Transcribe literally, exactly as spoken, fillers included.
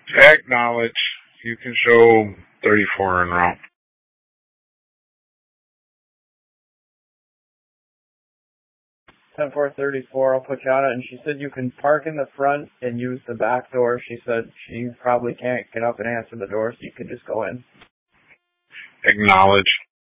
Acknowledge. You can show thirty-four en route. ten four thirty-four, I'll put you on it. And she said you can park in the front and use the back door. She said she probably can't get up and answer the door, so you can just go in. Acknowledge.